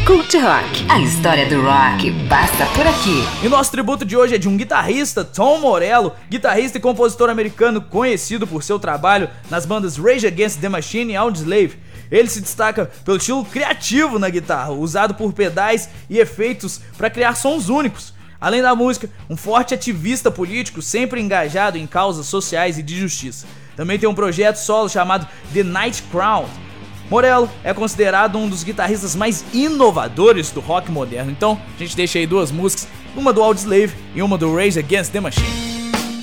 Cult Rock. A história do rock passa por aqui. E nosso tributo de hoje é de um guitarrista, Tom Morello, guitarrista e compositor americano conhecido por seu trabalho nas bandas Rage Against the Machine e Audioslave. Ele se destaca pelo estilo criativo na guitarra, usado por pedais e efeitos para criar sons únicos. Além da música, um forte ativista político sempre engajado em causas sociais e de justiça. Também tem um projeto solo chamado The Night Crown. Morello é considerado um dos guitarristas mais inovadores do rock moderno. Então, a gente deixa aí duas músicas, uma do Audioslave e uma do Rage Against the Machine.